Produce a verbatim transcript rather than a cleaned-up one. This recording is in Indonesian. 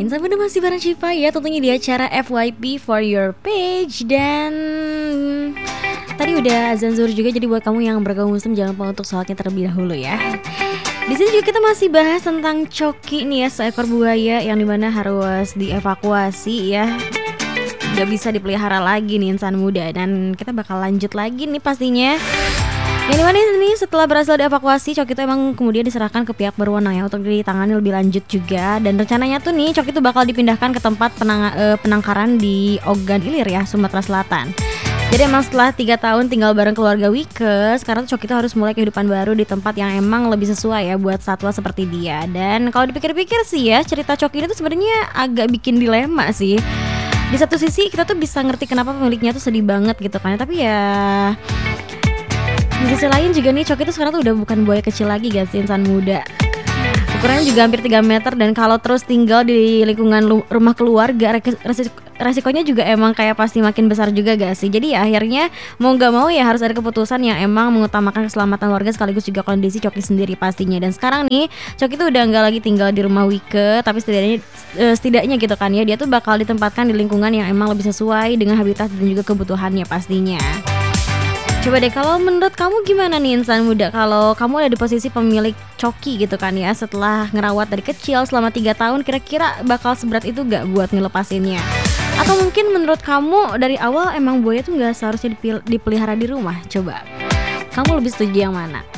Insan Bunda masih bareng Syifa ya, tentunya di acara F Y P For Your Page. Dan tadi udah azan zuhur juga, jadi buat kamu yang bergabung muslim jangan lupa untuk sholatnya terlebih dahulu ya. Di sini juga kita masih bahas tentang Coki nih ya, seekor buaya yang dimana harus dievakuasi ya, gak bisa dipelihara lagi nih insan muda. Dan kita bakal lanjut lagi nih pastinya, yang dimana ini setelah berhasil dievakuasi, Coki itu emang kemudian diserahkan ke pihak berwenang ya untuk ditangani lebih lanjut juga. Dan rencananya tuh nih Coki itu bakal dipindahkan ke tempat penang eh, penangkaran di Ogan Ilir ya, Sumatera Selatan. Jadi emang setelah tiga tahun tinggal bareng keluarga Wike, sekarang tuh Coki itu harus mulai kehidupan baru di tempat yang emang lebih sesuai ya buat satwa seperti dia. Dan kalau dipikir-pikir sih ya, cerita Coki ini tuh sebenarnya agak bikin dilema sih. Di satu sisi kita tuh bisa ngerti kenapa pemiliknya tuh sedih banget gitu kan, tapi ya di sisi lain juga nih Coki itu sekarang tuh udah bukan buaya kecil lagi guys, insan muda. Ukurannya juga hampir tiga meter, dan kalau terus tinggal di lingkungan lu- rumah keluarga, resiko, resikonya juga emang kayak pasti makin besar juga gak sih. Jadi ya akhirnya mau gak mau ya harus ada keputusan yang emang mengutamakan keselamatan warga sekaligus juga kondisi Coki sendiri pastinya. Dan sekarang nih Coki tuh udah gak lagi tinggal di rumah Wike, tapi setidaknya uh, setidaknya gitu kan ya, dia tuh bakal ditempatkan di lingkungan yang emang lebih sesuai dengan habitat dan juga kebutuhannya pastinya. Coba deh, kalau menurut kamu gimana nih insan muda, kalau kamu ada di posisi pemilik Coki gitu kan ya, setelah ngerawat dari kecil selama tiga tahun, kira-kira bakal seberat itu gak buat ngelepasinnya? Atau mungkin menurut kamu dari awal emang buaya tuh gak seharusnya dipil- dipelihara di rumah? Coba, kamu lebih setuju yang mana?